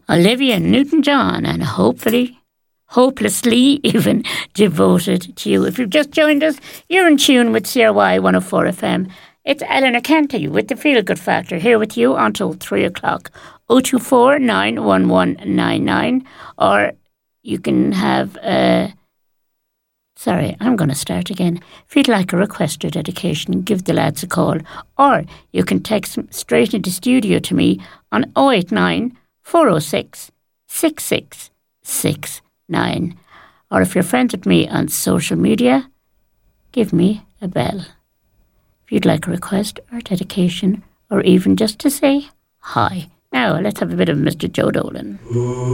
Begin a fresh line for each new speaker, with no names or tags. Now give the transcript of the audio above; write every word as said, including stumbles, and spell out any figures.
Olivia Newton-John, and hopefully, hopelessly even devoted to you. If you've just joined us, you're in tune with C R Y one oh four F M. It's Eleanor Canty with the Feel Good Factor here with you until three o'clock. oh two four, nine one one nine nine, or you can have a... Sorry, I'm going to start again. If you'd like a request or dedication, give the lads a call, or you can text straight into studio to me on oh eight nine, four oh six, six six six nine. Or if you're friends with me on social media, give me a bell. If you'd like a request or dedication, or even just to say hi. Now, let's have a bit of Mister Joe Dolan.